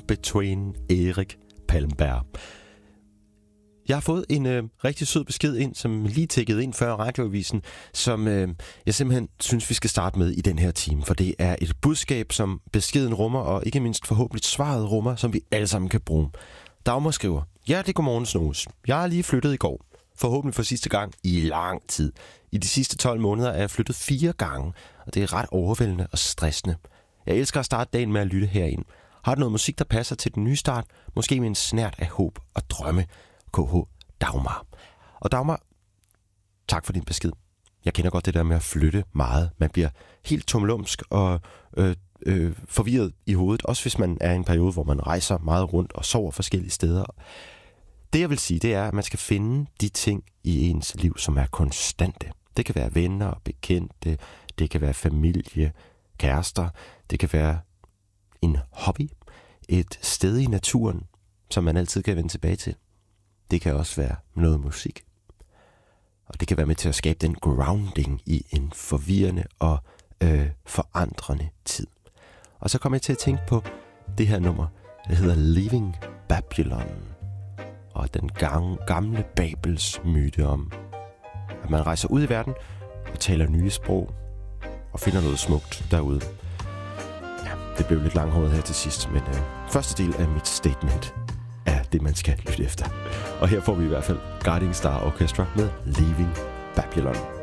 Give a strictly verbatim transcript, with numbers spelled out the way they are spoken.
Go-Between, Erik Palmberg. Jeg har fået en øh, rigtig sød besked ind, som lige tækkede ind før radioavisen, som øh, jeg simpelthen synes, vi skal starte med i den her time, for det er et budskab, som beskeden rummer, og ikke mindst forhåbentlig svaret rummer, som vi alle sammen kan bruge. Dagmar skriver: ja, det er godmorgen, Snus. Jeg er lige flyttet i går. Forhåbentlig for sidste gang i lang tid. I de sidste tolv måneder er jeg flyttet fire gange, og det er ret overvældende og stressende. Jeg elsker at starte dagen med at lytte herind. Har du noget musik, der passer til den nye start? Måske med en snert af håb og drømme. K H Dagmar. Og Dagmar, tak for din besked. Jeg kender godt det der med at flytte meget. Man bliver helt tumlumsk og øh, øh, forvirret i hovedet. Også hvis man er i en periode, hvor man rejser meget rundt og sover forskellige steder. Det jeg vil sige, det er, at man skal finde de ting i ens liv, som er konstante. Det kan være venner og bekendte. Det kan være familie, kærester. Det kan være en hobby. Et sted i naturen, som man altid kan vende tilbage til. Det kan også være noget musik. Og det kan være med til at skabe den grounding i en forvirrende og øh, forandrende tid. Og så kommer jeg til at tænke på det her nummer, der hedder Leaving Babylon. Og den gamle Babels myte om, at man rejser ud i verden og taler nye sprog og finder noget smukt derude. Ja, det blev lidt langhåret her til sidst, men øh, første del af mit statement er det, man skal lytte efter. Og her får vi i hvert fald Guiding Star Orchestra med Leaving Babylon.